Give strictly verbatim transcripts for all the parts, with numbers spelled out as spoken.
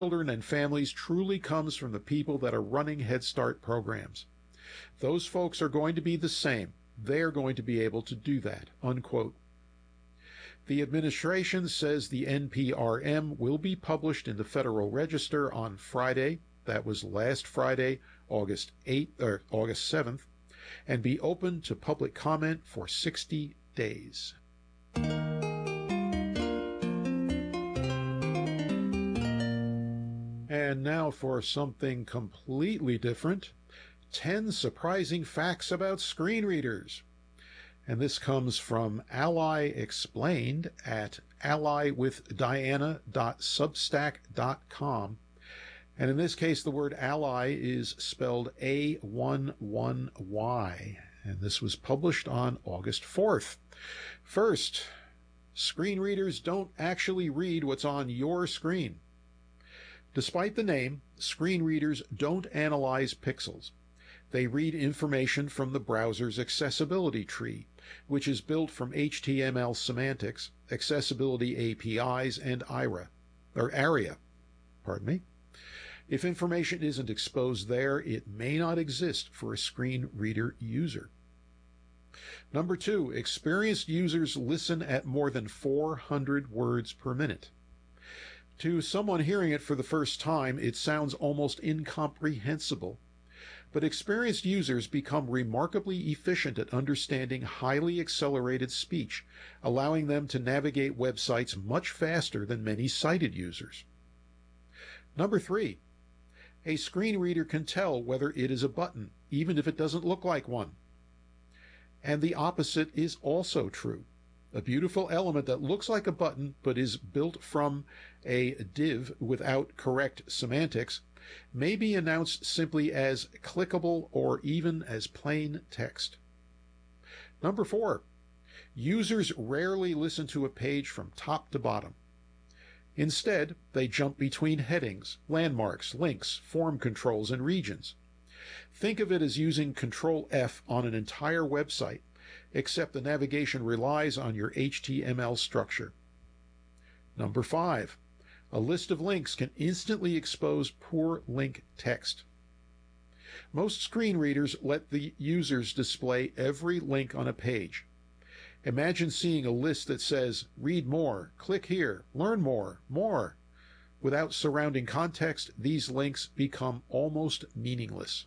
children and families truly comes from the people that are running Head Start programs. Those folks are going to be the same. They are going to be able to do that, unquote. The administration says the N P R M will be published in the Federal Register on Friday, that was last Friday, August eighth or August seventh, and be open to public comment for sixty days. And now for something completely different, ten surprising facts about screen readers. And this comes from Ally Explained at ally with diana dot substack dot com. And in this case, the word ally is spelled A one one Y. And this was published on August fourth. First, screen readers don't actually read what's on your screen. Despite the name, screen readers don't analyze pixels. They read information from the browser's accessibility tree, which is built from H T M L semantics, accessibility A P Is, and I R A, or ARIA. Pardon me. If information isn't exposed there, it may not exist for a screen reader user. Number two, experienced users listen at more than four hundred words per minute. To someone hearing it for the first time, it sounds almost incomprehensible. But experienced users become remarkably efficient at understanding highly accelerated speech, allowing them to navigate websites much faster than many sighted users. Number three, a screen reader can tell whether it is a button, even if it doesn't look like one. And the opposite is also true. A beautiful element that looks like a button but is built from a div without correct semantics may be announced simply as clickable or even as plain text. Number four, users rarely listen to a page from top to bottom. Instead, they jump between headings, landmarks, links, form controls, and regions. Think of it as using Control F on an entire website, except the navigation relies on your H T M L structure. Number five, a list of links can instantly expose poor link text. Most screen readers let the users display every link on a page. Imagine seeing a list that says, read more, click here, learn more, more. Without surrounding context, these links become almost meaningless.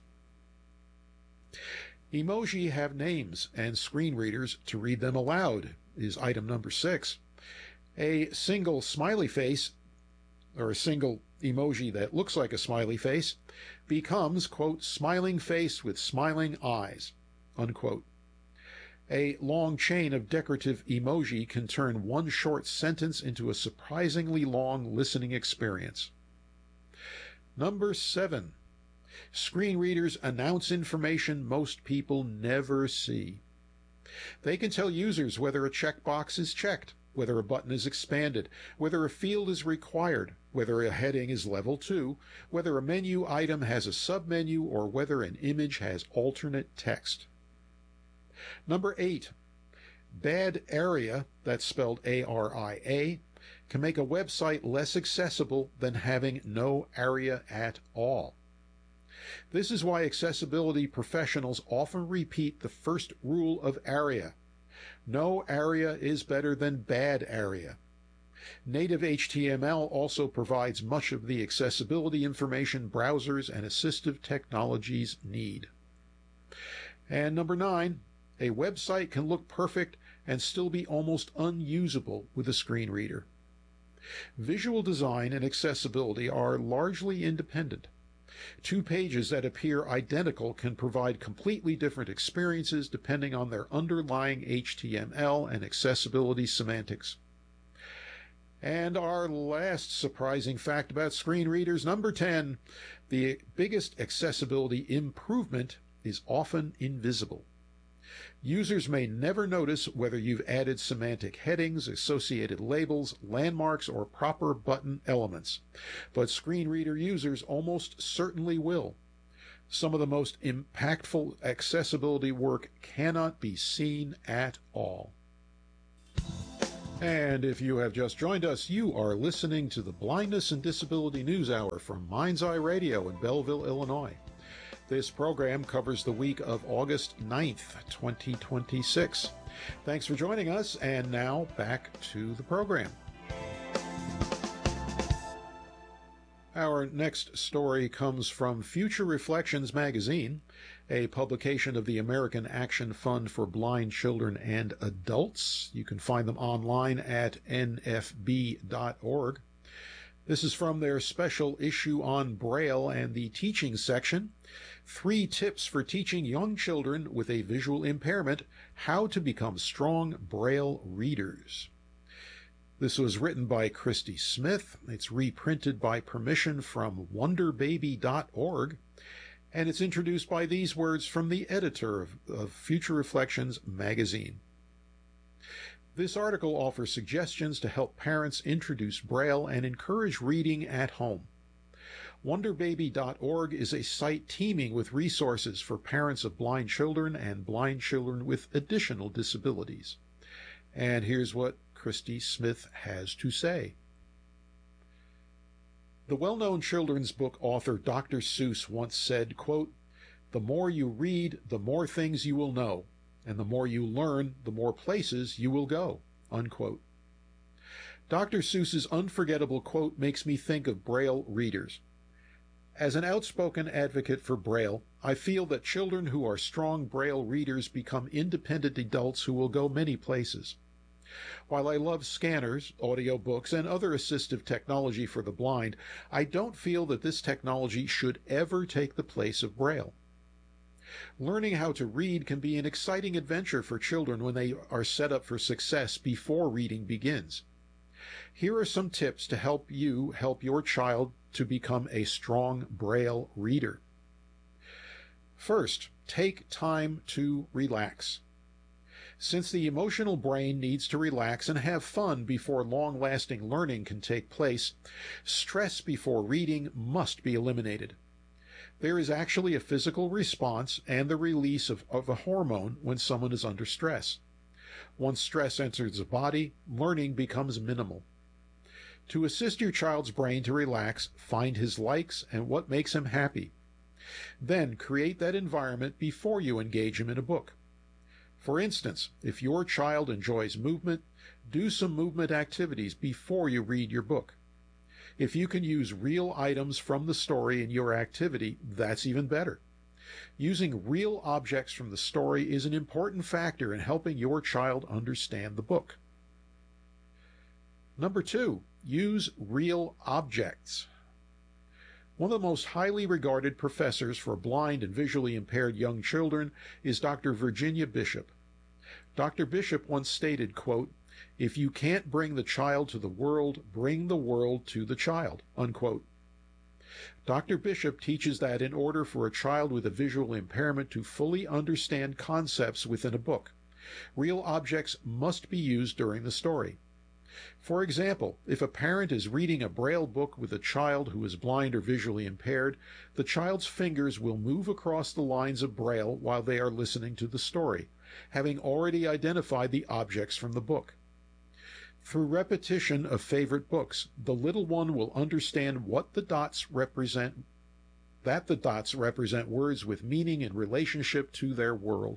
Emoji have names, and screen readers to read them aloud is item number six. A single smiley face, or a single emoji that looks like a smiley face, becomes, quote, smiling face with smiling eyes, unquote. A long chain of decorative emoji can turn one short sentence into a surprisingly long listening experience. Number seven. Screen readers announce information most people never see. They can tell users whether a checkbox is checked, whether a button is expanded, whether a field is required, whether a heading is level two, whether a menu item has a submenu, or whether an image has alternate text. Number eight. Bad ARIA, that's spelled A R I A, can make a website less accessible than having no ARIA at all. This is why accessibility professionals often repeat the first rule of ARIA. No ARIA is better than bad ARIA. Native H T M L also provides much of the accessibility information browsers and assistive technologies need. And number nine, a website can look perfect and still be almost unusable with a screen reader. Visual design and accessibility are largely independent. Two pages that appear identical can provide completely different experiences depending on their underlying H T M L and accessibility semantics. And our last surprising fact about screen readers, number ten, the biggest accessibility improvement is often invisible. Users may never notice whether you've added semantic headings, associated labels, landmarks, or proper button elements, but screen reader users almost certainly will. Some of the most impactful accessibility work cannot be seen at all. And if you have just joined us, you are listening to the Blindness and Disability News Hour from Mind's Eye Radio in Belleville, Illinois. This program covers the week of August ninth, twenty twenty-six. Thanks for joining us, and now back to the program. Our next story comes from Future Reflections magazine, a publication of the American Action Fund for Blind Children and Adults. You can find them online at N F B dot org. This is from their special issue on Braille and the teaching section. Three tips for teaching young children with a visual impairment how to become strong Braille readers. This was written by Christy Smith. It's reprinted by permission from Wonder Baby dot org. And it's introduced by these words from the editor of, of Future Reflections magazine. This article offers suggestions to help parents introduce Braille and encourage reading at home. Wonder Baby dot org is a site teeming with resources for parents of blind children and blind children with additional disabilities. And here's what Christy Smith has to say. The well-known children's book author Doctor Seuss once said, quote, "The more you read, the more things you will know, and the more you learn, the more places you will go," unquote. Doctor Seuss's unforgettable quote makes me think of Braille readers. As an outspoken advocate for Braille, I feel that children who are strong Braille readers become independent adults who will go many places. While I love scanners, audiobooks, and other assistive technology for the blind, I don't feel that this technology should ever take the place of Braille. Learning how to read can be an exciting adventure for children when they are set up for success before reading begins. Here are some tips to help you help your child to become a strong Braille reader. First, take time to relax. Since the emotional brain needs to relax and have fun before long-lasting learning can take place, stress before reading must be eliminated. There is actually a physical response and the release of, of a hormone when someone is under stress. Once stress enters the body, learning becomes minimal. To assist your child's brain to relax, find his likes and what makes him happy. Then create that environment before you engage him in a book. For instance, if your child enjoys movement, do some movement activities before you read your book. If you can use real items from the story in your activity, that's even better. Using real objects from the story is an important factor in helping your child understand the book. Number two, use real objects. One of the most highly regarded professors for blind and visually impaired young children is Doctor Virginia Bishop. Doctor Bishop once stated, quote, "If you can't bring the child to the world, bring the world to the child," unquote. Doctor Bishop teaches that in order for a child with a visual impairment to fully understand concepts within a book, real objects must be used during the story. For example, if a parent is reading a Braille book with a child who is blind or visually impaired, the child's fingers will move across the lines of Braille while they are listening to the story, having already identified the objects from the book. Through repetition of favorite books, the little one will understand what the dots represent, that the dots represent words with meaning in relationship to their world.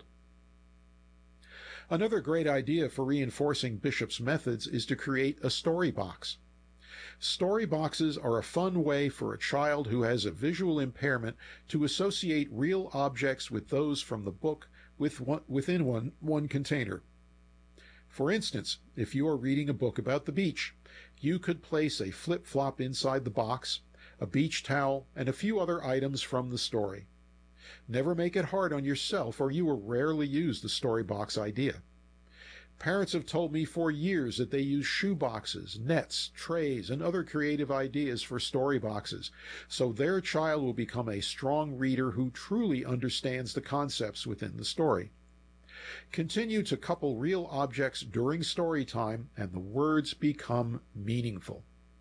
Another great idea for reinforcing Bishop's methods is to create a story box. Story boxes are a fun way for a child who has a visual impairment to associate real objects with those from the book with one, within one, one container. For instance, if you are reading a book about the beach, you could place a flip-flop inside the box, a beach towel, and a few other items from the story. Never make it hard on yourself, or you will rarely use the story box idea. Parents have told me for years that they use shoe boxes, nets, trays, and other creative ideas for story boxes, so their child will become a strong reader who truly understands the concepts within the story. Continue to couple real objects during story time, and the words become meaningful.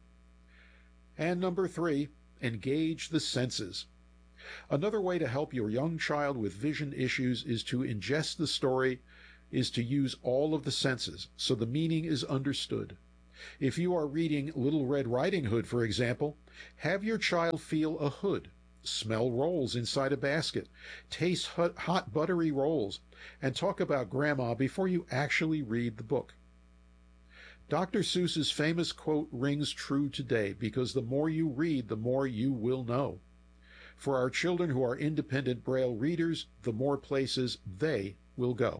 And number three, engage the senses. Another way to help your young child with vision issues is to ingest the story is to use all of the senses so the meaning is understood. If you are reading Little Red Riding Hood, for example, have your child feel a hood, smell rolls inside a basket, taste hot, hot buttery rolls, and talk about grandma before you actually read the book. Doctor Seuss's famous quote rings true today because the more you read, the more you will know. For our children who are independent Braille readers, the more places they will go.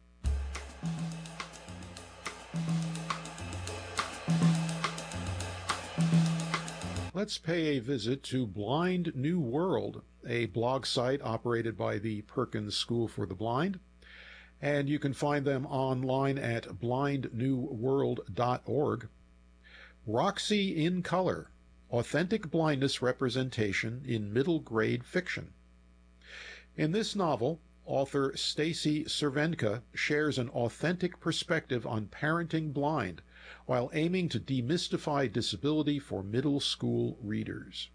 Let's pay a visit to Blind New World, a blog site operated by the Perkins School for the Blind. And you can find them online at blind new world dot org. Roxy in Color, Authentic Blindness Representation in Middle Grade Fiction. In this novel, author Stacy Cervenka shares an authentic perspective on parenting blind while aiming to demystify disability for middle school readers.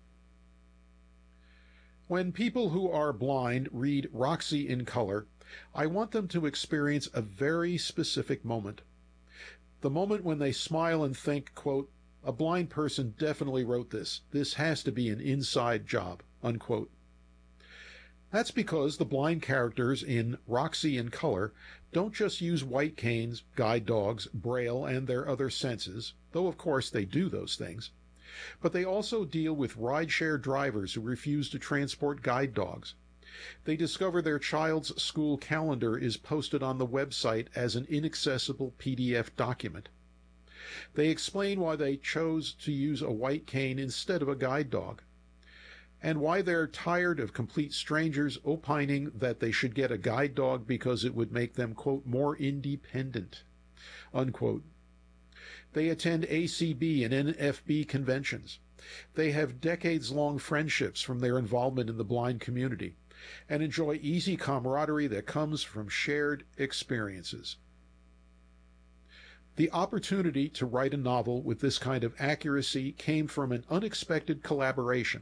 When people who are blind read Roxy in Color, I want them to experience a very specific moment. The moment when they smile and think, quote, "A blind person definitely wrote this. This has to be an inside job," unquote. That's because the blind characters in Roxy in Color don't just use white canes, guide dogs, Braille, and their other senses, though of course they do those things, but they also deal with rideshare drivers who refuse to transport guide dogs. They discover their child's school calendar is posted on the website as an inaccessible P D F document. They explain why they chose to use a white cane instead of a guide dog, and why they're tired of complete strangers opining that they should get a guide dog because it would make them, quote, more independent, unquote. They attend A C B and N F B conventions. They have decades-long friendships from their involvement in the blind community and enjoy easy camaraderie that comes from shared experiences. The opportunity to write a novel with this kind of accuracy came from an unexpected collaboration.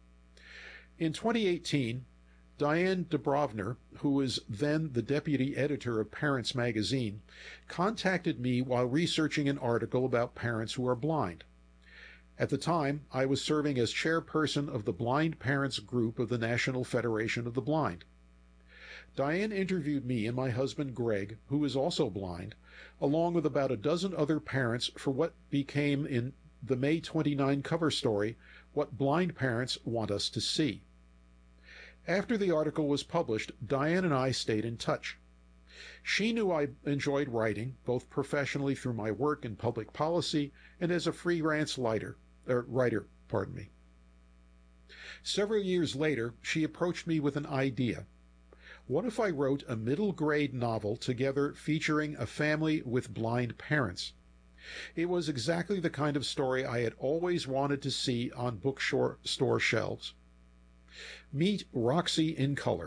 In twenty eighteen, Diane Dubrovner, who was then the deputy editor of Parents magazine, contacted me while researching an article about parents who are blind. At the time, I was serving as chairperson of the Blind Parents Group of the National Federation of the Blind. Diane interviewed me and my husband Greg, who is also blind, along with about a dozen other parents for what became in the May twenty-ninth cover story, What Blind Parents Want Us to See. After the article was published, Diane and I stayed in touch. She knew I enjoyed writing, both professionally through my work in public policy and as a freelance writer, er, writer, pardon me. Several years later, she approached me with an idea. What if I wrote a middle grade novel together featuring a family with blind parents? It was exactly the kind of story I had always wanted to see on bookstore shelves. Meet Roxy in Color.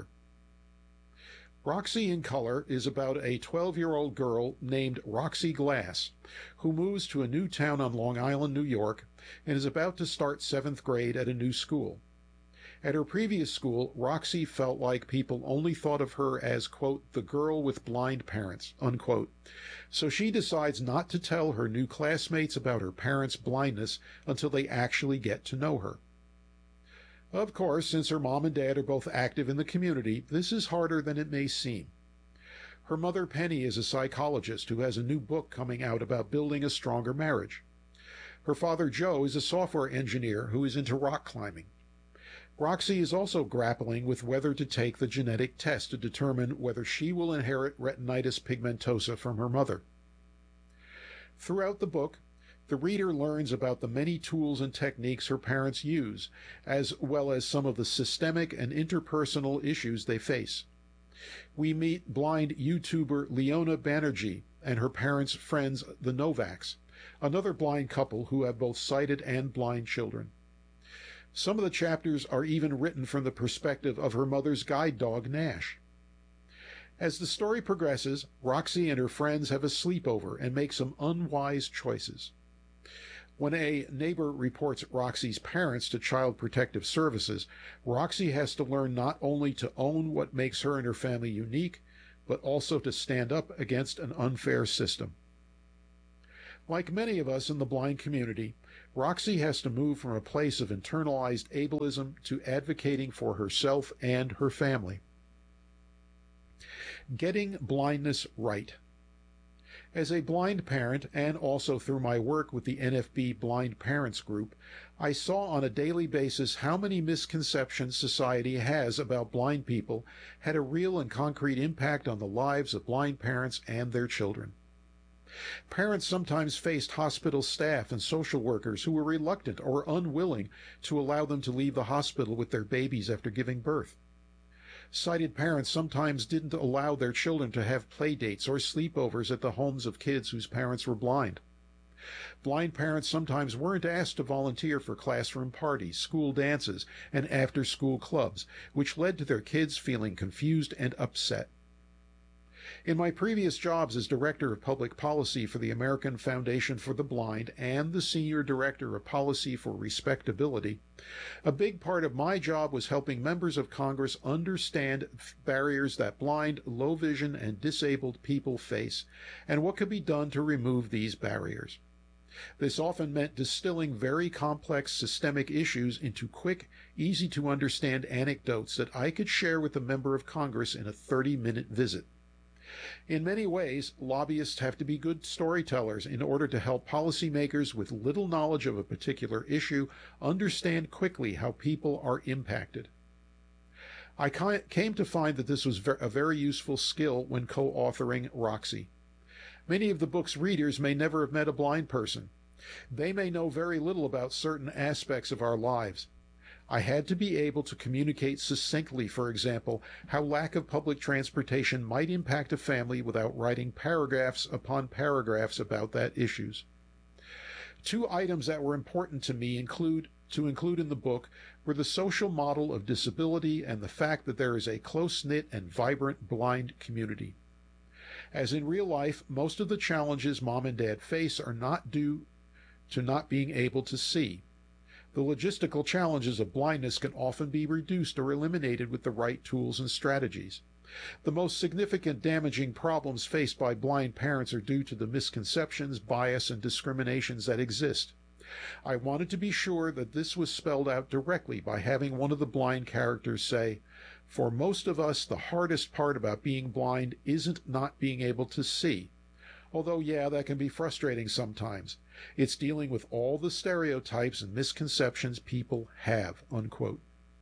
Roxy in Color is about a twelve-year-old girl named Roxy Glass who moves to a new town on Long Island, New York, and is about to start seventh grade at a new school. At her previous school, Roxy felt like people only thought of her as, quote, the girl with blind parents, unquote. So she decides not to tell her new classmates about her parents' blindness until they actually get to know her. Of course, since her mom and dad are both active in the community, this is harder than it may seem. Her mother, Penny, is a psychologist who has a new book coming out about building a stronger marriage. Her father, Joe, is a software engineer who is into rock climbing. Roxy is also grappling with whether to take the genetic test to determine whether she will inherit retinitis pigmentosa from her mother. Throughout the book, the reader learns about the many tools and techniques her parents use, as well as some of the systemic and interpersonal issues they face. We meet blind YouTuber Leona Banerjee and her parents' friends, the Novaks, another blind couple who have both sighted and blind children. Some of the chapters are even written from the perspective of her mother's guide dog, Nash. As the story progresses, Roxy and her friends have a sleepover and make some unwise choices. When a neighbor reports Roxy's parents to Child Protective Services, Roxy has to learn not only to own what makes her and her family unique, but also to stand up against an unfair system. Like many of us in the blind community, Roxy has to move from a place of internalized ableism to advocating for herself and her family. Getting blindness right. As a blind parent, and also through my work with the N F B Blind Parents Group, I saw on a daily basis how many misconceptions society has about blind people had a real and concrete impact on the lives of blind parents and their children. Parents sometimes faced hospital staff and social workers who were reluctant or unwilling to allow them to leave the hospital with their babies after giving birth. Sighted parents sometimes didn't allow their children to have play dates or sleepovers at the homes of kids whose parents were blind. Blind parents sometimes weren't asked to volunteer for classroom parties, school dances, and after-school clubs, which led to their kids feeling confused and upset. In my previous jobs as Director of Public Policy for the American Foundation for the Blind and the Senior Director of Policy for Respectability, a big part of my job was helping members of Congress understand barriers that blind, low vision, and disabled people face and what could be done to remove these barriers. This often meant distilling very complex systemic issues into quick, easy-to-understand anecdotes that I could share with a member of Congress in a thirty-minute visit. In many ways, lobbyists have to be good storytellers in order to help policymakers with little knowledge of a particular issue understand quickly how people are impacted. I came to find that this was a very useful skill when co-authoring Roxy. Many of the book's readers may never have met a blind person. They may know very little about certain aspects of our lives. I had to be able to communicate succinctly, for example, how lack of public transportation might impact a family without writing paragraphs upon paragraphs about that issues. Two items that were important to me include to include in the book were the social model of disability and the fact that there is a close-knit and vibrant blind community. As in real life, most of the challenges mom and dad face are not due to not being able to see. The logistical challenges of blindness can often be reduced or eliminated with the right tools and strategies. The most significant damaging problems faced by blind parents are due to the misconceptions, bias, and discriminations that exist. I wanted to be sure that this was spelled out directly by having one of the blind characters say, "For most of us, the hardest part about being blind isn't not being able to see. Although, yeah, that can be frustrating sometimes. It's dealing with all the stereotypes and misconceptions people have," unquote.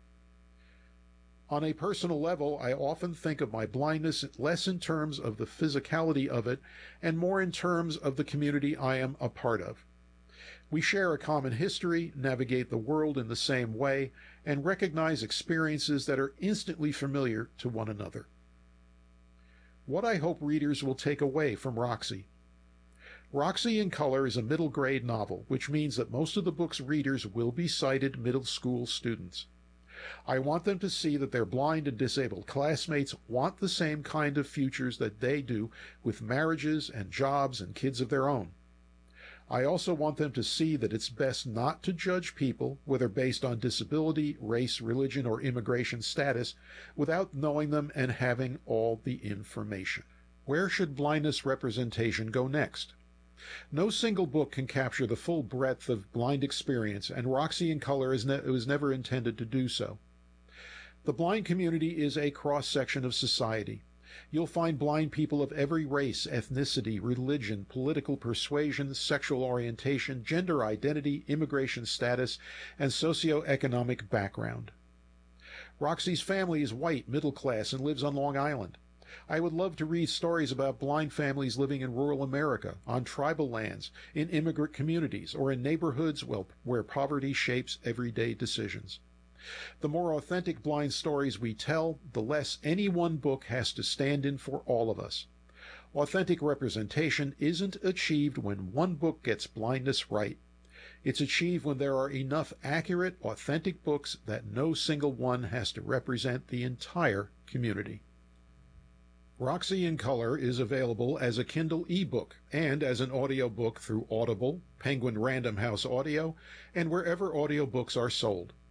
On a personal level, I often think of my blindness less in terms of the physicality of it and more in terms of the community I am a part of. We share a common history, navigate the world in the same way, and recognize experiences that are instantly familiar to one another. What I hope readers will take away from Roxy. Roxy in Color is a middle grade novel, which means that most of the book's readers will be sighted middle school students. I want them to see that their blind and disabled classmates want the same kind of futures that they do, with marriages and jobs and kids of their own. I also want them to see that it's best not to judge people, whether based on disability, race, religion, or immigration status, without knowing them and having all the information. Where should blindness representation go next? No single book can capture the full breadth of blind experience, and Roxy in Color is ne- was never intended to do so. The blind community is a cross-section of society. You'll find blind people of every race, ethnicity, religion, political persuasion, sexual orientation, gender identity, immigration status, and socioeconomic background. Roxy's family is white, middle class, and lives on Long Island. I would love to read stories about blind families living in rural America, on tribal lands, in immigrant communities, or in neighborhoods where poverty shapes everyday decisions. The more authentic blind stories we tell, the less any one book has to stand in for all of us. Authentic representation isn't achieved when one book gets blindness right. It's achieved when there are enough accurate, authentic books that no single one has to represent the entire community. Roxy in Color is available as a Kindle e-book and as an audiobook through Audible, Penguin Random House Audio, and wherever audiobooks are sold.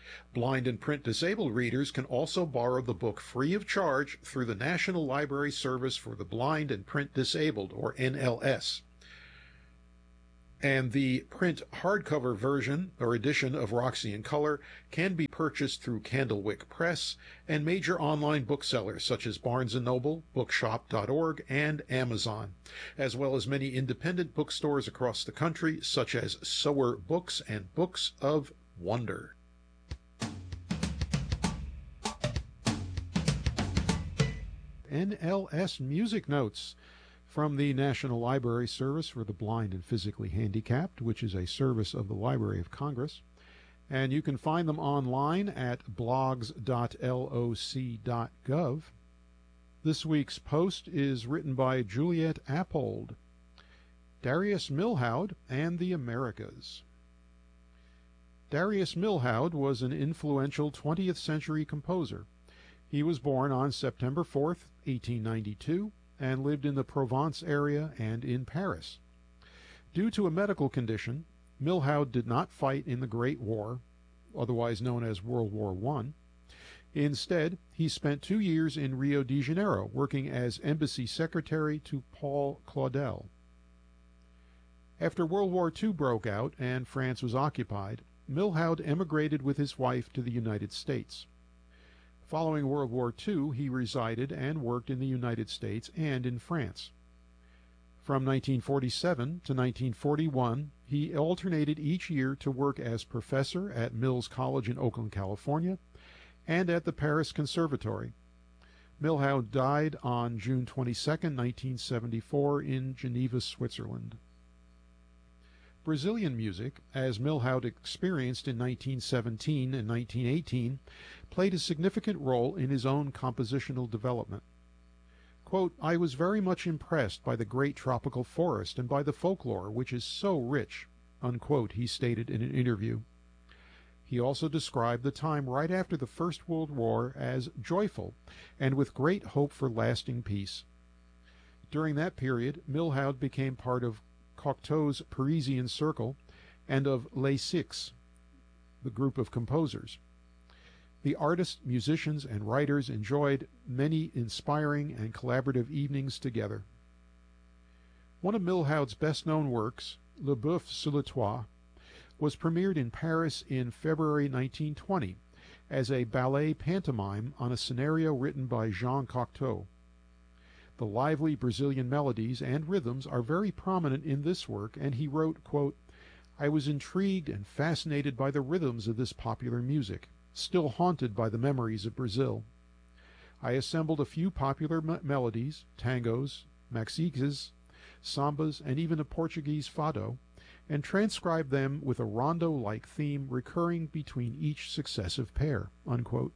Blind and print disabled readers can also borrow the book free of charge through the National Library Service for the Blind and Print Disabled, or N L S. And the print hardcover version or edition of Roxy in Color can be purchased through Candlewick Press and major online booksellers such as Barnes and Noble, bookshop dot org, and Amazon, as well as many independent bookstores across the country such as Sower Books and Books of Wonder. N L S Music Notes from the National Library Service for the Blind and Physically Handicapped, which is a service of the Library of Congress. And you can find them online at blogs dot loc dot gov. This week's post is written by Juliet Appold. Darius Milhaud and the Americas. Darius Milhaud was an influential twentieth century composer. He was born on September fourth, eighteen ninety-two, and lived in the Provence area and in Paris. Due to a medical condition, Milhaud did not fight in the Great War, otherwise known as World War One. Instead, he spent two years in Rio de Janeiro, working as embassy secretary to Paul Claudel. After World War Two broke out and France was occupied, Milhaud emigrated with his wife to the United States. Following World War Two, he resided and worked in the United States and in France. From nineteen forty-seven to nineteen forty-one, he alternated each year to work as professor at Mills College in Oakland, California, and at the Paris Conservatory. Milhaud died on June twenty-second, nineteen seventy-four, in Geneva, Switzerland. Brazilian music, as Milhaud experienced in nineteen seventeen and nineteen eighteen, played a significant role in his own compositional development. Quote, "I was very much impressed by the great tropical forest and by the folklore, which is so rich," unquote, he stated in an interview. He also described the time right after the First World War as joyful and with great hope for lasting peace. During that period, Milhaud became part of Cocteau's Parisian Circle and of Les Six, the group of composers. The artists, musicians, and writers enjoyed many inspiring and collaborative evenings together. One of Milhaud's best-known works, Le Boeuf sur le Toit, was premiered in Paris in February nineteen twenty as a ballet pantomime on a scenario written by Jean Cocteau. The lively Brazilian melodies and rhythms are very prominent in this work, and he wrote, quote, "I was intrigued and fascinated by the rhythms of this popular music, still haunted by the memories of Brazil. I assembled a few popular me melodies, tangos, maxixes, sambas, and even a Portuguese fado, and transcribed them with a rondo-like theme recurring between each successive pair," unquote.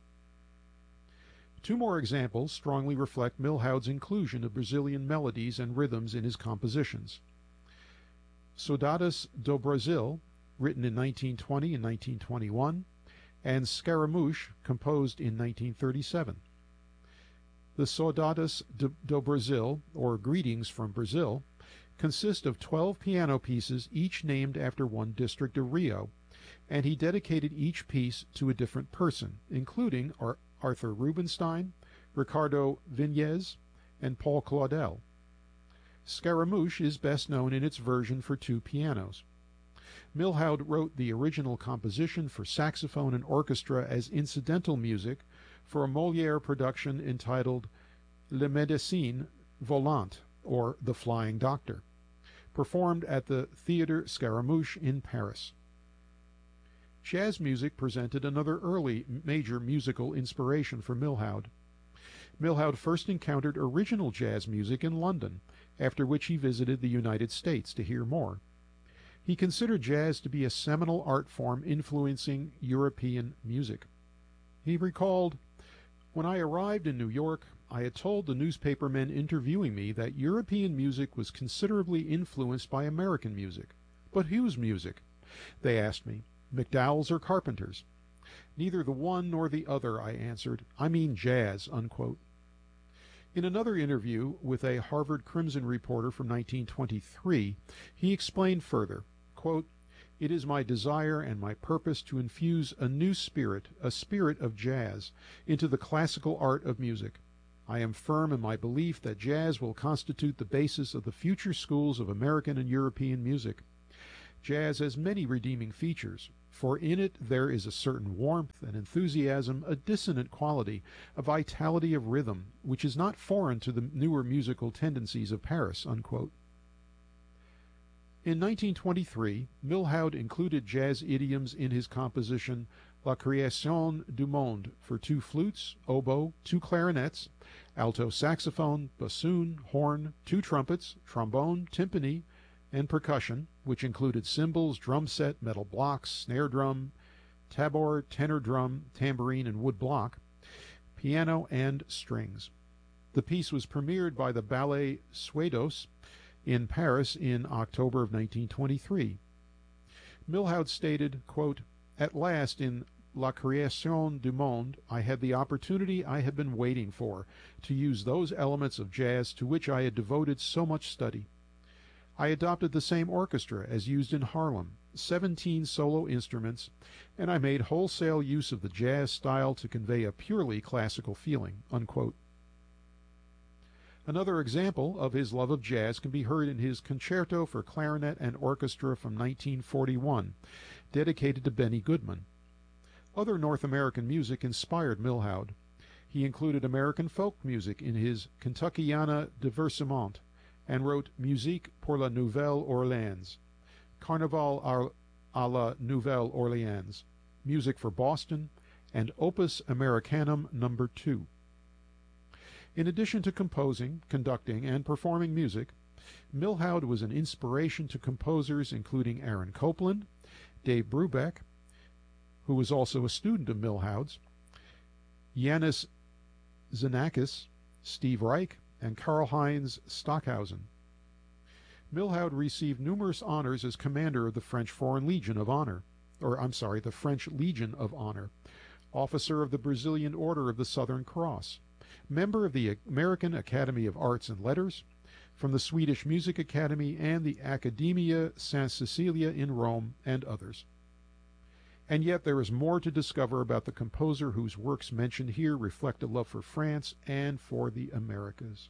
Two more examples strongly reflect Milhaud's inclusion of Brazilian melodies and rhythms in his compositions. Saudades do Brasil, written in nineteen twenty and nineteen twenty-one, and Scaramouche, composed in nineteen thirty-seven. The Saudades do Brasil, or Greetings from Brazil, consist of twelve piano pieces, each named after one district of Rio, and he dedicated each piece to a different person, including Ar Arthur Rubinstein, Ricardo Vinhas, and Paul Claudel. Scaramouche is best known in its version for two pianos. Milhaud wrote the original composition for saxophone and orchestra as incidental music for a Molière production entitled Le Médecin Volant, or The Flying Doctor, performed at the Theatre Scaramouche in Paris. Jazz music presented another early major musical inspiration for Milhaud. Milhaud first encountered original jazz music in London, after which he visited the United States to hear more. He considered jazz to be a seminal art form influencing European music. He recalled, "When I arrived in New York, I had told the newspaper men interviewing me that European music was considerably influenced by American music. But whose music? They asked me. McDowell's or Carpenter's? Neither the one nor the other, I answered. I mean jazz," unquote. In another interview with a Harvard Crimson reporter from nineteen twenty-three, he explained further, quote, It is my desire and my purpose to infuse a new spirit, a spirit of jazz, into the classical art of music. I am firm in my belief that jazz will constitute the basis of the future schools of American and European music. Jazz has many redeeming features, for in it there is a certain warmth and enthusiasm, a dissonant quality, a vitality of rhythm, which is not foreign to the newer musical tendencies of Paris." Unquote. In nineteen twenty-three, Milhaud included jazz idioms in his composition La Création du Monde for two flutes, oboe, two clarinets, alto saxophone, bassoon, horn, two trumpets, trombone, timpani, and percussion, which included cymbals, drum set, metal blocks, snare drum, tabor, tenor drum, tambourine, and wood block, piano, and strings. The piece was premiered by the Ballet Suédois in Paris in October of nineteen twenty-three. Milhaud stated, quote, "At last, in La Création du Monde, I had the opportunity I had been waiting for, to use those elements of jazz to which I had devoted so much study. I adopted the same orchestra as used in Harlem, seventeen solo instruments, and I made wholesale use of the jazz style to convey a purely classical feeling." Unquote. Another example of his love of jazz can be heard in his Concerto for Clarinet and Orchestra from nineteen forty-one, dedicated to Benny Goodman. Other North American music inspired Milhaud. He included American folk music in his Kentuckiana Diversement, and wrote Musique pour la Nouvelle-Orléans, Carnaval à la Nouvelle-Orléans, Music for Boston, and Opus Americanum number two. In addition to composing, conducting, and performing music, Milhaud was an inspiration to composers including Aaron Copland, Dave Brubeck, who was also a student of Milhaud's, Yanis Xenakis, Steve Reich, and Karl-Heinz Stockhausen. Milhaud received numerous honors as commander of the French Foreign Legion of Honor, or I'm sorry, the French Legion of Honor, officer of the Brazilian Order of the Southern Cross, member of the American Academy of Arts and Letters, from the Swedish Music Academy and the Accademia San Cecilia in Rome, and others. And yet there is more to discover about the composer whose works mentioned here reflect a love for France and for the Americas.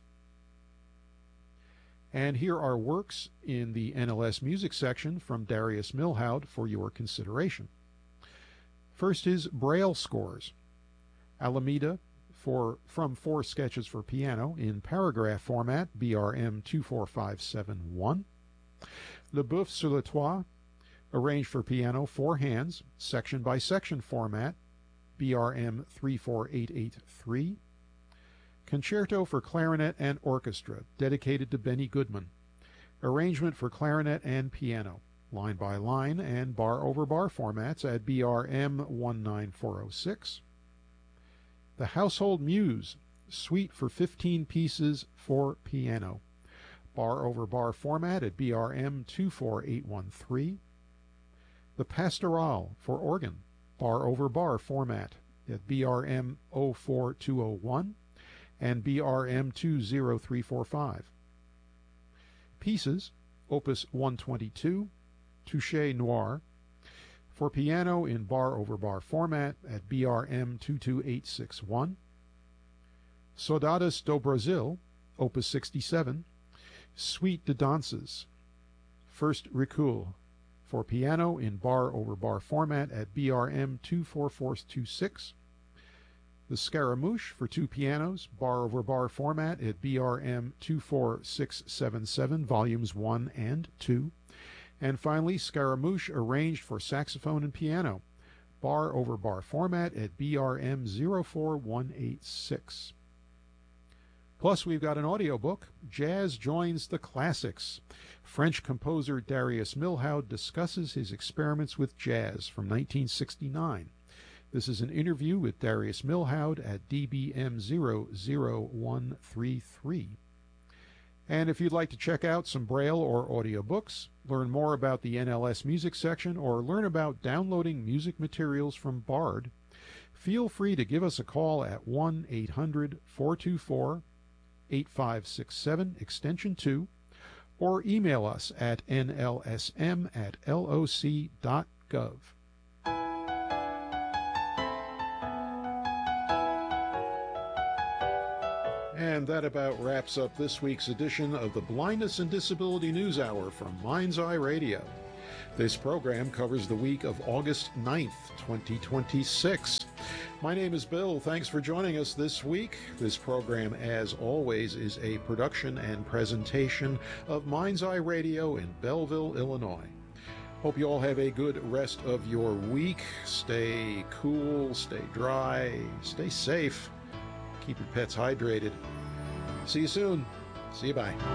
And here are works in the N L S Music section from Darius Milhaud for your consideration. First is Braille Scores. Alameda for from four sketches for piano in paragraph format, B R M two four five seven one. Le Boeuf sur le Toit, arranged for piano, four hands, section by section format, B R M three four eight eight three. Concerto for Clarinet and Orchestra, dedicated to Benny Goodman, arrangement for clarinet and piano, line by line and bar over bar formats at B R M one nine four oh six. The Household Muse, suite for fifteen pieces for piano, bar over bar format at B R M two four eight one three. The Pastoral for organ, bar over bar format at B R M zero four two zero one and B R M two zero three four five. Pieces, Opus one twenty-two, Touché Noir, for piano in bar over bar format at B R M two two eight six one. Saudades do Brasil, Opus sixty-seven, Suite de Danses, first recul, for piano in bar over bar format at B R M two four four two six. The Scaramouche for two pianos, bar over bar format at B R M two four six seven seven, volumes one and two. And finally, Scaramouche arranged for saxophone and piano, bar over bar format at B R M zero four one eight six. Plus, we've got an audiobook, Jazz Joins the Classics. French composer Darius Milhaud discusses his experiments with jazz from nineteen sixty-nine. This is an interview with Darius Milhaud at D B M zero zero one three three. And if you'd like to check out some Braille or audiobooks, learn more about the N L S Music section, or learn about downloading music materials from Bard, feel free to give us a call at one eight hundred four two four eight five six seven, extension two, or email us at N L S M at L O C dot gov. And that about wraps up this week's edition of the Blindness and Disability News Hour from Mind's Eye Radio. This program covers the week of August ninth, twenty twenty-six. My name is Bill. Thanks for joining us this week. This program, as always, is a production and presentation of Mind's Eye Radio in Belleville, Illinois. Hope you all have a good rest of your week. Stay cool, stay dry, stay safe. Keep your pets hydrated. See you soon. See you, bye.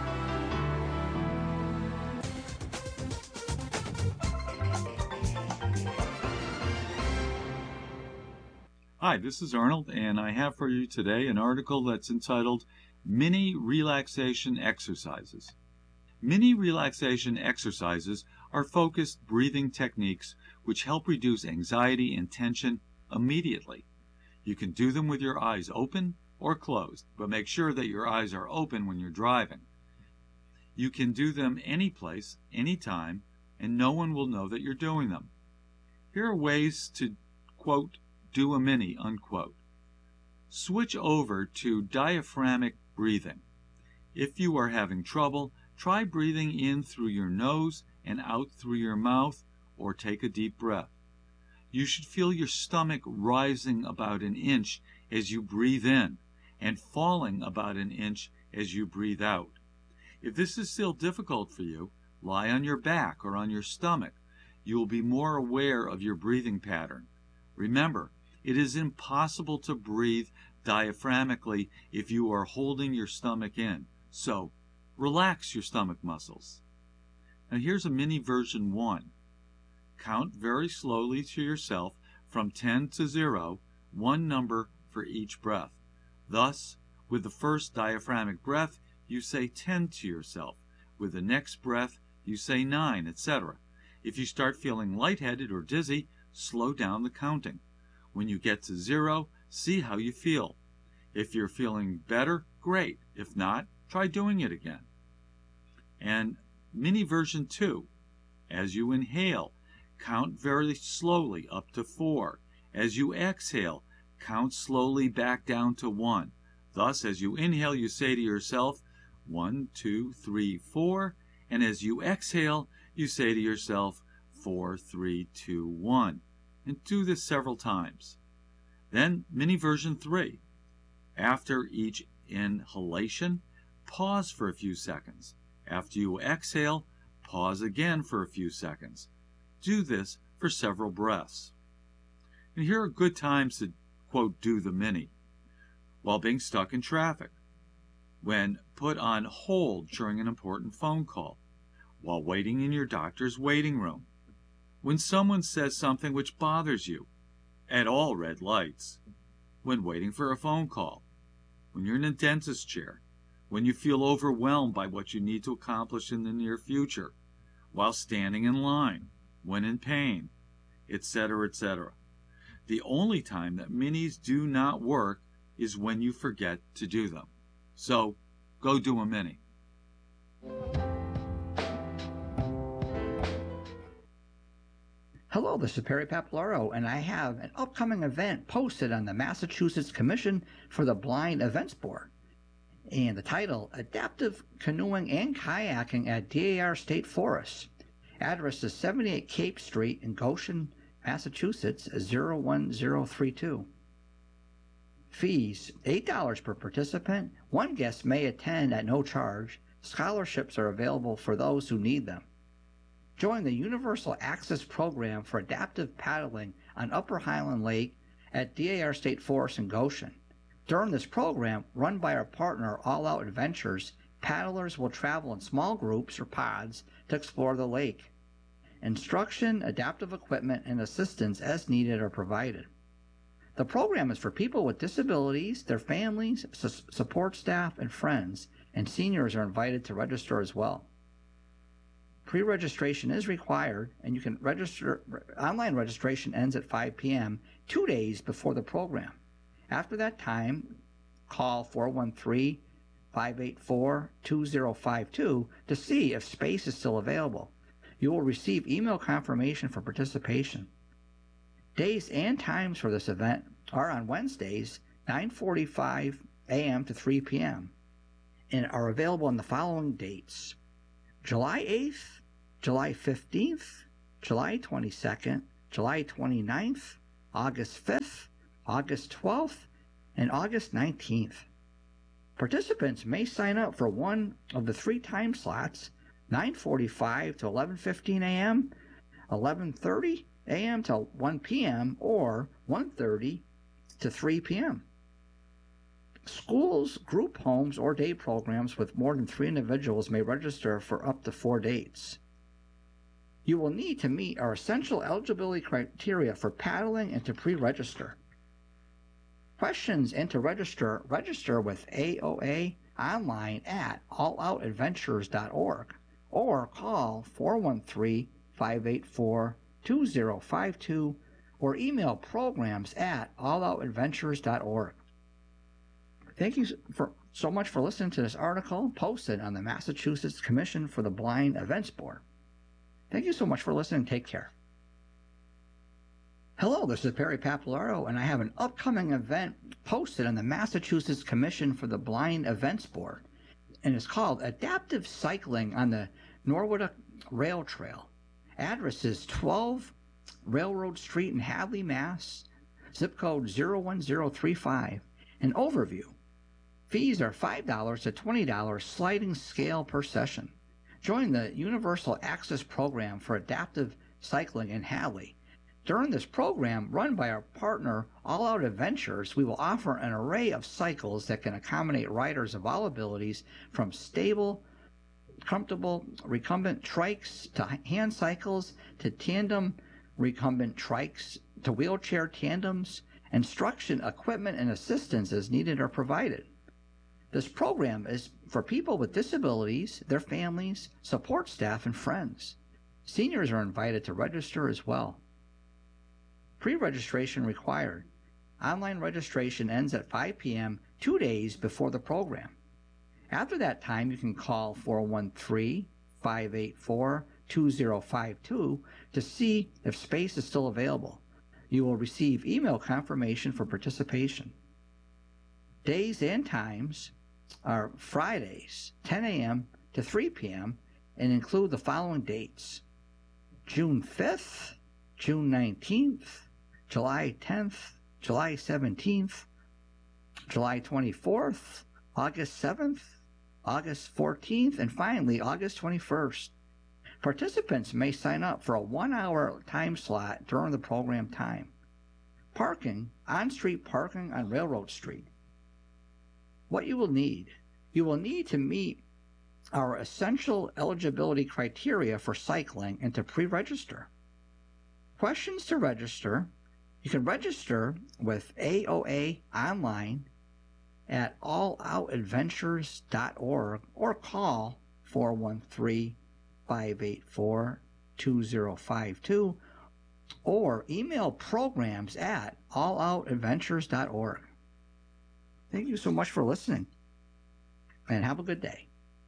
Hi, this is Arnold, and I have for you today an article that's entitled Mini Relaxation Exercises. Mini relaxation exercises are focused breathing techniques which help reduce anxiety and tension immediately. You can do them with your eyes open or closed, but make sure that your eyes are open when you're driving. You can do them any place, anytime, and no one will know that you're doing them. Here are ways to, quote, do a mini, unquote. Switch over to diaphragmic breathing. If you are having trouble, try breathing in through your nose and out through your mouth, or take a deep breath. You should feel your stomach rising about an inch as you breathe in and falling about an inch as you breathe out. If this is still difficult for you, lie on your back or on your stomach. You will be more aware of your breathing pattern. Remember, it is impossible to breathe diaphragmically if you are holding your stomach in, so relax your stomach muscles. Now here's a mini version one. Count very slowly to yourself from ten to zero, one number for each breath. Thus, with the first diaphragmic breath, you say ten to yourself. With the next breath, you say nine, et cetera. If you start feeling lightheaded or dizzy, slow down the counting. When you get to zero, see how you feel. If you're feeling better, great. If not, try doing it again. And mini version two. As you inhale, count very slowly up to four. As you exhale, count slowly back down to one. Thus, as you inhale, you say to yourself, one, two, three, four. And as you exhale, you say to yourself, four, three, two, one. And do this several times. Then, mini version three. After each inhalation, pause for a few seconds. After you exhale, pause again for a few seconds. Do this for several breaths. And here are good times to, quote, do the mini. While being stuck in traffic. When put on hold during an important phone call. While waiting in your doctor's waiting room. When someone says something which bothers you. At all red lights. When waiting for a phone call. When you're in a dentist's chair. When you feel overwhelmed by what you need to accomplish in the near future. While standing in line. When in pain, et cetera, et cetera. The only time that minis do not work is when you forget to do them. So, go do a mini. Hello, this is Perry Papalaro, and I have an upcoming event posted on the Massachusetts Commission for the Blind Events Board. And the title, Adaptive Canoeing and Kayaking at D A R State Forest. Address is seventy-eight Cape Street in Goshen, Massachusetts, zero one zero three two. Fees, eight dollars per participant. One guest may attend at no charge. Scholarships are available for those who need them. Join the Universal Access Program for Adaptive Paddling on Upper Highland Lake at D A R State Forest in Goshen. During this program, run by our partner All Out Adventures, paddlers will travel in small groups or pods to explore the lake. Instruction, adaptive equipment, and assistance as needed are provided. The program is for people with disabilities, their families, su- support staff, and friends, and seniors are invited to register as well. Pre-registration is required, and you can register. Online registration ends at five p m two days before the program. After that time, call four one three, five eight four, two zero five two to see if space is still available. You will receive email confirmation for participation. Days and times for this event are on Wednesdays, nine forty-five a m to three p m and are available on the following dates: July eighth, July fifteenth, July twenty-second, July twenty-ninth, August fifth, August twelfth, and August nineteenth. Participants may sign up for one of the three time slots, nine forty-five to eleven fifteen a m, eleven thirty a m to one p m, or one thirty to three p m Schools, group homes, or day programs with more than three individuals may register for up to four dates. You will need to meet our essential eligibility criteria for paddling and to pre-register. Questions and to register, register with A O A online at all out adventures dot org or call four one three, five eight four, two zero five two or email programs at all out adventures dot org. Thank you for, so much for listening to this article posted on the Massachusetts Commission for the Blind Events Board. Thank you so much for listening. Take care. Hello, this is Perry Pappalardo, and I have an upcoming event posted on the Massachusetts Commission for the Blind Events Board, and it's called Adaptive Cycling on the Norwood Rail Trail. Address is twelve Railroad Street in Hadley, Mass. Zip code zero one zero three five. An overview. Fees are five dollars to twenty dollars sliding scale per session. Join the Universal Access Program for Adaptive Cycling in Hadley. During this program, run by our partner All Out Adventures, we will offer an array of cycles that can accommodate riders of all abilities, from stable, comfortable recumbent trikes to hand cycles to tandem recumbent trikes to wheelchair tandems. Instruction, equipment, and assistance as needed are provided. This program is for people with disabilities, their families, support staff, and friends. Seniors are invited to register as well. Pre-registration required. Online registration ends at five p m two days before the program. After that time, you can call four one three, five eight four, two zero five two to see if space is still available. You will receive email confirmation for participation. Days and times are Fridays, ten a m to three p m, and include the following dates: June fifth, June nineteenth, July tenth, July seventeenth, July twenty-fourth, August seventh, August fourteenth, and finally August twenty-first. Participants may sign up for a one-hour time slot during the program time. Parking, on-street parking on Railroad Street. What you will need. You will need to meet our essential eligibility criteria for cycling and to pre-register. Questions to register. You can register with A O A online at all out adventures dot org or call four one three, five eight four, two zero five two or email programs at all out adventures dot org. Thank you so much for listening, and have a good day.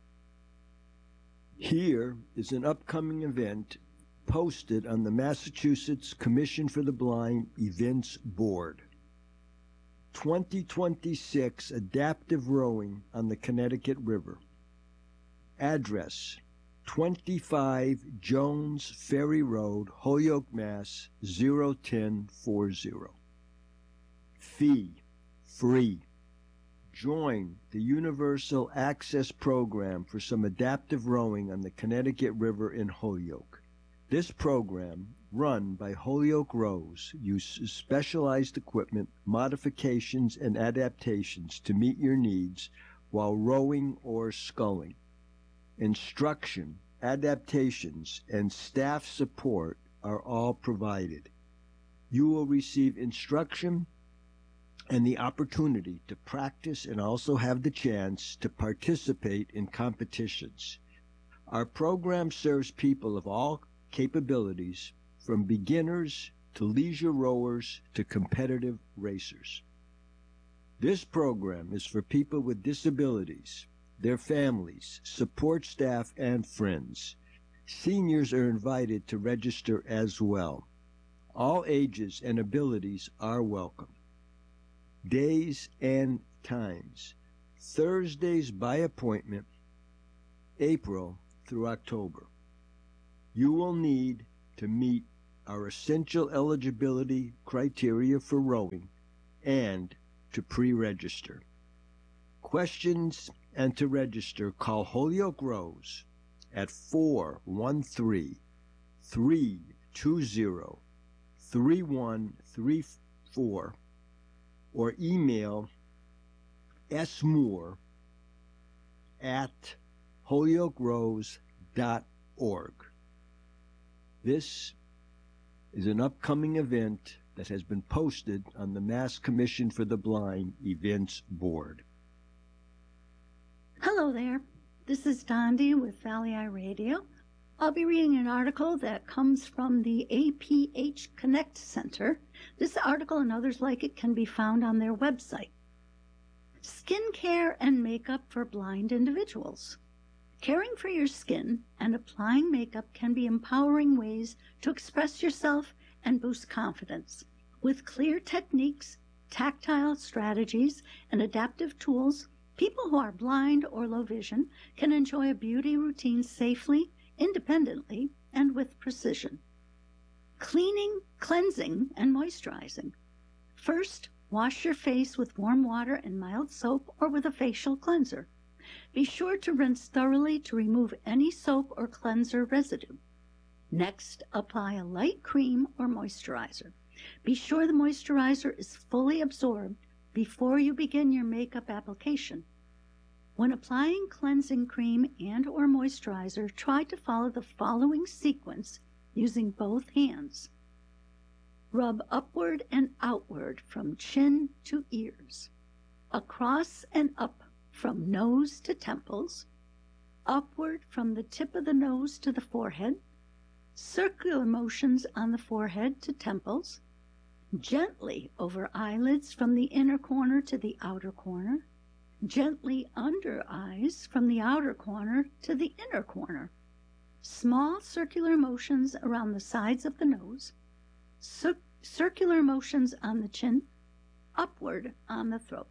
Here is an upcoming event posted on the Massachusetts Commission for the Blind Events Board. twenty twenty-six Adaptive Rowing on the Connecticut River. Address: twenty-five Jones Ferry Road, Holyoke, Mass. zero one oh four zero. Fee: free. Join the Universal Access Program for some adaptive rowing on the Connecticut River in Holyoke. This program, run by Holyoke Rows, uses specialized equipment, modifications, and adaptations to meet your needs while rowing or sculling. Instruction, adaptations, and staff support are all provided. You will receive instruction and the opportunity to practice and also have the chance to participate in competitions. Our program serves people of all capabilities, from beginners to leisure rowers to competitive racers. This program is for people with disabilities, their families, support staff, and friends. Seniors are invited to register as well. All ages and abilities are welcome. Days and times. Thursdays by appointment, April through October. You will need to meet our essential eligibility criteria for rowing and to pre-register. Questions and to register, call Holyoke Rows at four one three, three two zero, three one three four or email smoore at holyoke rows dot org. This is an upcoming event that has been posted on the Mass Commission for the Blind Events Board. Hello there. This is Dondi with Valley Eye Radio. I'll be reading an article that comes from the A P H Connect Center. This article and others like it can be found on their website. Skincare and makeup for blind individuals. Caring for your skin and applying makeup can be empowering ways to express yourself and boost confidence. With clear techniques, tactile strategies, and adaptive tools, people who are blind or low vision can enjoy a beauty routine safely, independently, and with precision. Cleaning, cleansing, and moisturizing. First, wash your face with warm water and mild soap or with a facial cleanser. Be sure to rinse thoroughly to remove any soap or cleanser residue. Next, apply a light cream or moisturizer. Be sure the moisturizer is fully absorbed before you begin your makeup application. When applying cleansing cream and or moisturizer, try to follow the following sequence using both hands. Rub upward and outward from chin to ears, across and up from nose to temples, upward from the tip of the nose to the forehead, circular motions on the forehead to temples, gently over eyelids from the inner corner to the outer corner, gently under eyes from the outer corner to the inner corner, small circular motions around the sides of the nose, cir- circular motions on the chin, upward on the throat.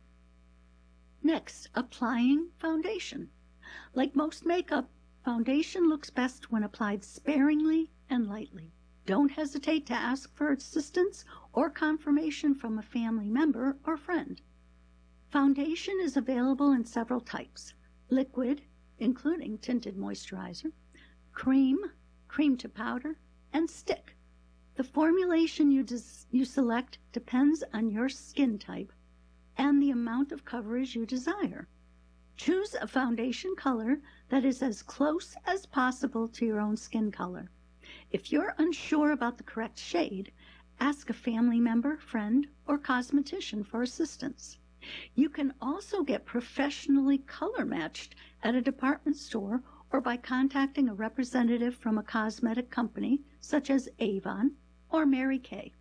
Next, applying foundation. Like most makeup, foundation looks best when applied sparingly and lightly. Don't hesitate to ask for assistance or confirmation from a family member or friend. Foundation is available in several types: liquid, including tinted moisturizer, cream, cream to powder, and stick. The formulation you, des- you select depends on your skin type and the amount of coverage you desire. Choose a foundation color that is as close as possible to your own skin color. If you're unsure about the correct shade, ask a family member, friend, or cosmetician for assistance. You can also get professionally color matched at a department store or by contacting a representative from a cosmetic company such as Avon or Mary Kay.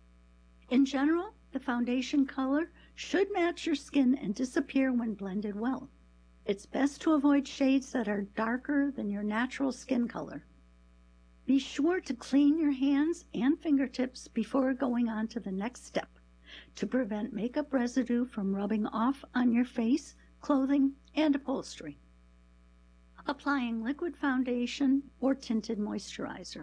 In general, the foundation color should match your skin and disappear when blended well. It's best to avoid shades that are darker than your natural skin color. Be sure to clean your hands and fingertips before going on to the next step to prevent makeup residue from rubbing off on your face, clothing, and upholstery. Applying liquid foundation or tinted moisturizer.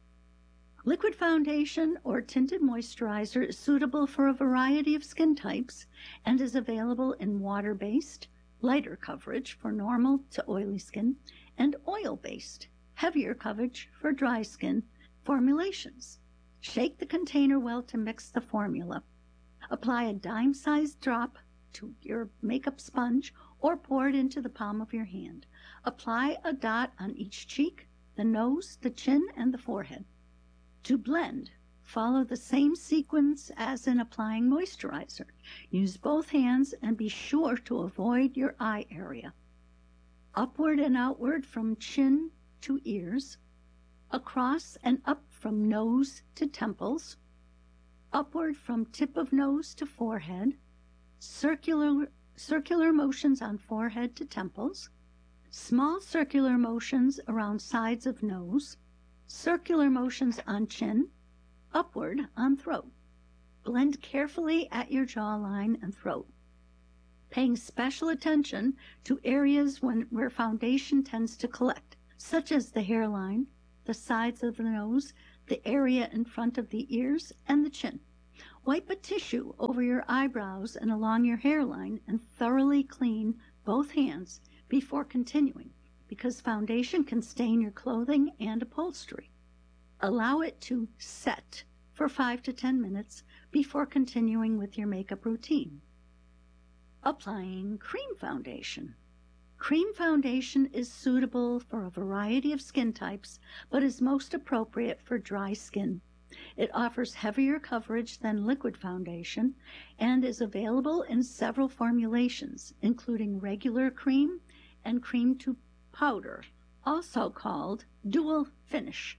Liquid foundation or tinted moisturizer is suitable for a variety of skin types and is available in water-based, lighter coverage for normal to oily skin, and oil-based, heavier coverage for dry skin formulations. Shake the container well to mix the formula. Apply a dime-sized drop to your makeup sponge or pour it into the palm of your hand. Apply a dot on each cheek, the nose, the chin, and the forehead. To blend, follow the same sequence as in applying moisturizer. Use both hands and be sure to avoid your eye area. Upward and outward from chin to ears, across and up from nose to temples, upward from tip of nose to forehead, circular circular motions on forehead to temples, small circular motions around sides of nose, circular motions on chin, upward on throat. Blend carefully at your jawline and throat, paying special attention to areas when, where foundation tends to collect, such as the hairline, the sides of the nose, the area in front of the ears, and the chin. Wipe a tissue over your eyebrows and along your hairline and thoroughly clean both hands before continuing, because foundation can stain your clothing and upholstery. Allow it to set for five to ten minutes before continuing with your makeup routine. Applying cream foundation. Cream foundation is suitable for a variety of skin types, but is most appropriate for dry skin. It offers heavier coverage than liquid foundation and is available in several formulations, including regular cream and cream to powder, also called dual finish.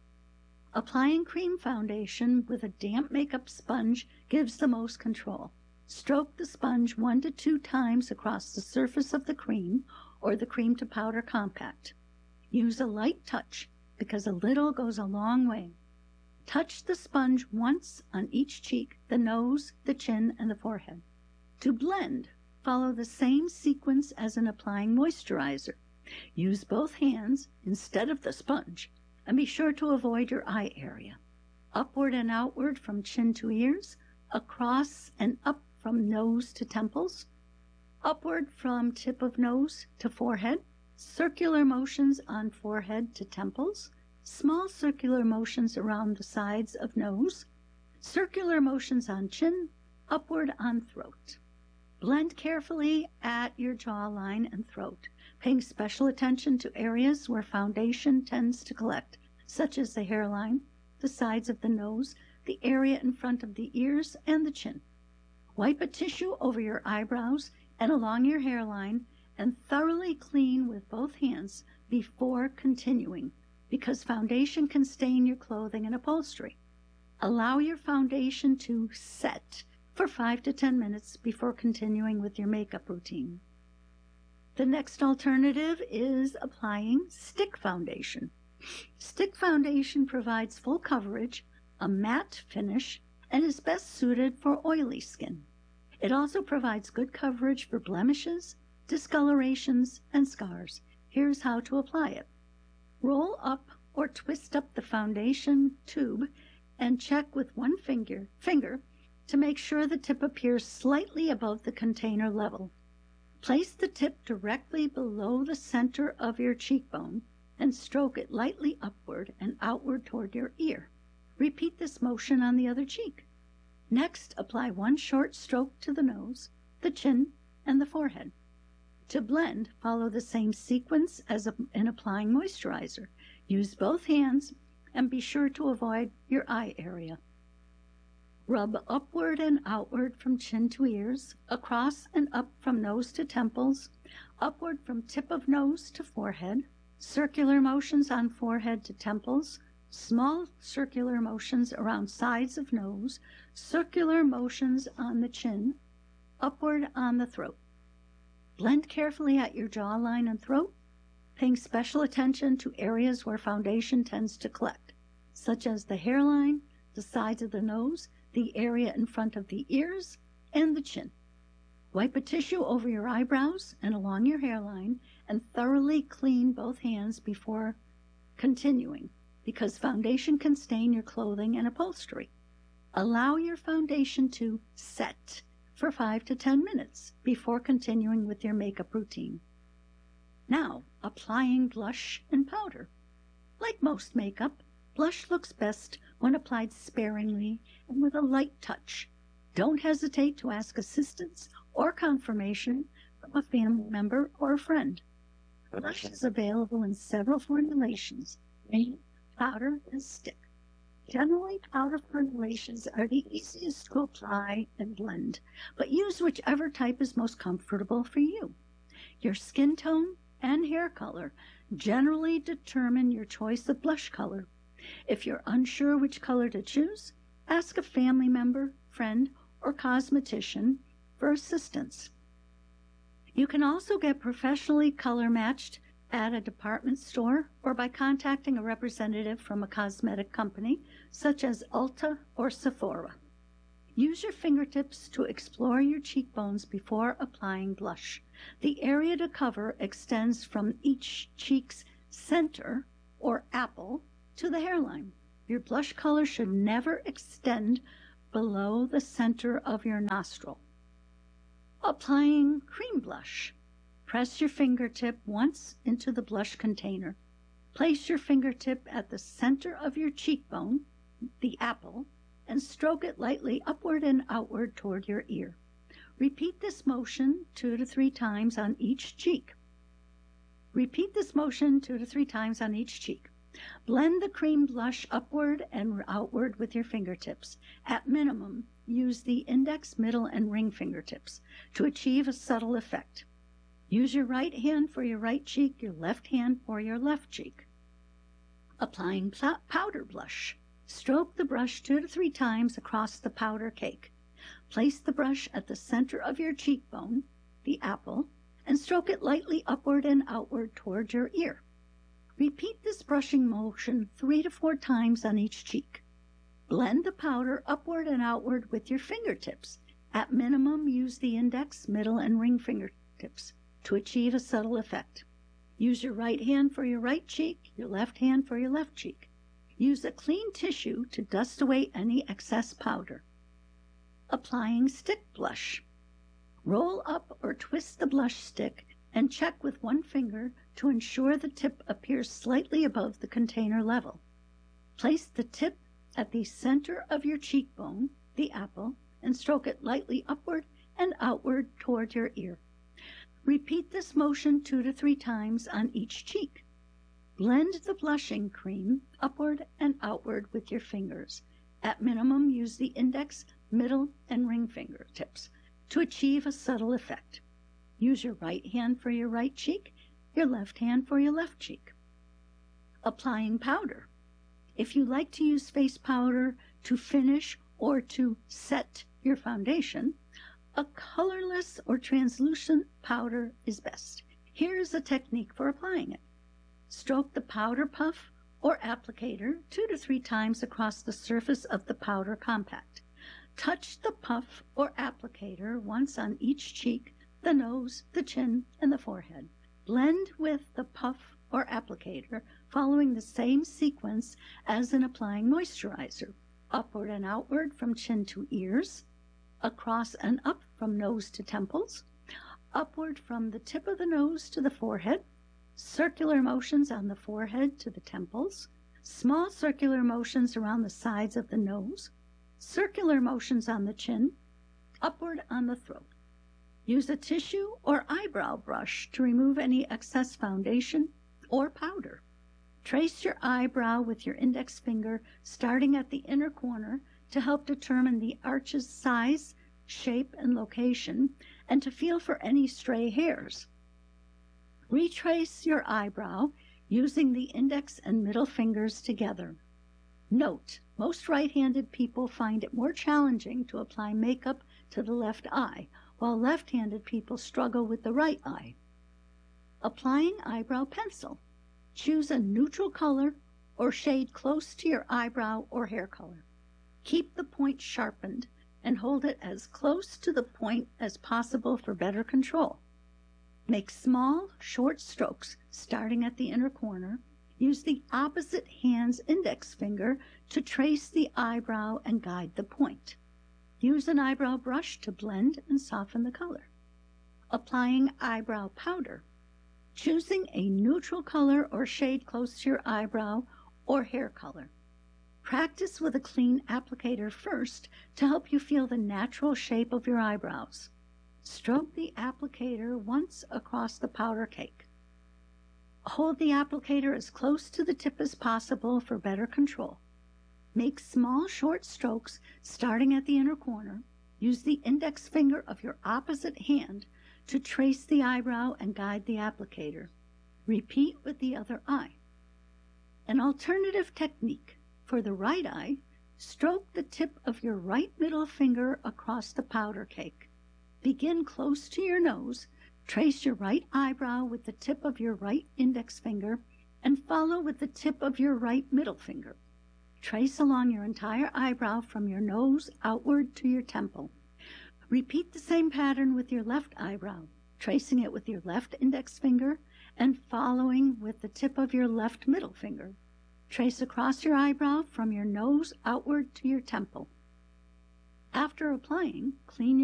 Applying cream foundation with a damp makeup sponge gives the most control. Stroke the sponge one to two times across the surface of the cream or the cream to powder compact. Use a light touch because a little goes a long way. Touch the sponge once on each cheek, the nose, the chin, and the forehead. To blend, follow the same sequence as in applying moisturizer. Use both hands instead of the sponge, and be sure to avoid your eye area. Upward and outward from chin to ears, across and up from nose to temples, upward from tip of nose to forehead, circular motions on forehead to temples, small circular motions around the sides of nose, circular motions on chin, upward on throat. Blend carefully at your jawline and throat, paying special attention to areas where foundation tends to collect, such as the hairline, the sides of the nose, the area in front of the ears, and the chin. Wipe a tissue over your eyebrows and along your hairline and thoroughly clean with both hands before continuing, because foundation can stain your clothing and upholstery. Allow your foundation to set for five to ten minutes before continuing with your makeup routine. The next alternative is applying stick foundation. Stick foundation provides full coverage, a matte finish, and is best suited for oily skin. It also provides good coverage for blemishes, discolorations, and scars. Here's how to apply it. Roll up or twist up the foundation tube and check with one finger, finger to make sure the tip appears slightly above the container level. Place the tip directly below the center of your cheekbone and stroke it lightly upward and outward toward your ear. Repeat this motion on the other cheek. Next, apply one short stroke to the nose, the chin, and the forehead. To blend, follow the same sequence as in applying moisturizer. Use both hands and be sure to avoid your eye area. Rub upward and outward from chin to ears, across and up from nose to temples, upward from tip of nose to forehead, circular motions on forehead to temples, small circular motions around sides of nose, circular motions on the chin, upward on the throat. Blend carefully at your jawline and throat, paying special attention to areas where foundation tends to collect, such as the hairline, the sides of the nose, the area in front of the ears, and the chin. Wipe a tissue over your eyebrows and along your hairline and thoroughly clean both hands before continuing, because foundation can stain your clothing and upholstery. Allow your foundation to set for five to ten minutes before continuing with your makeup routine. Now, applying blush and powder. Like most makeup, blush looks best when applied sparingly and with a light touch. Don't hesitate to ask assistance or confirmation from a family member or a friend. Blush is available in several formulations, cream, powder, and stick. Generally, powder formulations are the easiest to apply and blend, but use whichever type is most comfortable for you. Your skin tone and hair color generally determine your choice of blush color. If you're unsure which color to choose, ask a family member, friend, or cosmetician for assistance. You can also get professionally color matched at a department store or by contacting a representative from a cosmetic company such as Ulta or Sephora. Use your fingertips to explore your cheekbones before applying blush. The area to cover extends from each cheek's center or apple to the hairline. Your blush color should never extend below the center of your nostril. Applying cream blush. Press your fingertip once into the blush container. Place your fingertip at the center of your cheekbone, the apple, and stroke it lightly upward and outward toward your ear. Repeat this motion two to three times on each cheek. Repeat this motion two to three times on each cheek. Blend the cream blush upward and outward with your fingertips. At minimum, use the index, middle, and ring fingertips to achieve a subtle effect. Use your right hand for your right cheek, your left hand for your left cheek. Applying powder blush. Stroke the brush two to three times across the powder cake. Place the brush at the center of your cheekbone, the apple, and stroke it lightly upward and outward toward your ear. Repeat this brushing motion three to four times on each cheek. Blend the powder upward and outward with your fingertips. At minimum, use the index, middle, and ring fingertips to achieve a subtle effect. Use your right hand for your right cheek, your left hand for your left cheek. Use a clean tissue to dust away any excess powder. Applying stick blush. Roll up or twist the blush stick and check with one finger to ensure the tip appears slightly above the container level. Place the tip at the center of your cheekbone, the apple, and stroke it lightly upward and outward toward your ear. Repeat this motion two to three times on each cheek. Blend the blushing cream upward and outward with your fingers. At minimum, use the index, middle, and ring fingertips to achieve a subtle effect. Use your right hand for your right cheek, your left hand for your left cheek. Applying powder. If you like to use face powder to finish or to set your foundation, a colorless or translucent powder is best. Here's a technique for applying it. Stroke the powder puff or applicator two to three times across the surface of the powder compact. Touch the puff or applicator once on each cheek, the nose, the chin, and the forehead. Blend with the puff or applicator, following the same sequence as in applying moisturizer. Upward and outward from chin to ears, across and up from nose to temples, upward from the tip of the nose to the forehead, circular motions on the forehead to the temples, small circular motions around the sides of the nose, circular motions on the chin, upward on the throat. Use a tissue or eyebrow brush to remove any excess foundation or powder. Trace your eyebrow with your index finger, starting at the inner corner to help determine the arch's size, shape, and location, and to feel for any stray hairs. Retrace your eyebrow using the index and middle fingers together. Note, most right-handed people find it more challenging to apply makeup to the left eye, while left-handed people struggle with the right eye. Applying eyebrow pencil. Choose a neutral color or shade close to your eyebrow or hair color. Keep the point sharpened and hold it as close to the point as possible for better control. Make small, short strokes starting at the inner corner. Use the opposite hand's index finger to trace the eyebrow and guide the point. Use an eyebrow brush to blend and soften the color. Applying eyebrow powder. Choosing a neutral color or shade close to your eyebrow or hair color. Practice with a clean applicator first to help you feel the natural shape of your eyebrows. Stroke the applicator once across the powder cake. Hold the applicator as close to the tip as possible for better control. Make small, short strokes starting at the inner corner. Use the index finger of your opposite hand to trace the eyebrow and guide the applicator. Repeat with the other eye. An alternative technique. For the right eye, stroke the tip of your right middle finger across the powder cake. Begin close to your nose Trace your right eyebrow with the tip of your right index finger and follow with the tip of your right middle finger. Trace along your entire eyebrow from your nose outward to your temple. Repeat the same pattern with your left eyebrow, tracing it with your left index finger and following with the tip of your left middle finger. Trace across your eyebrow from your nose outward to your temple. After applying, clean your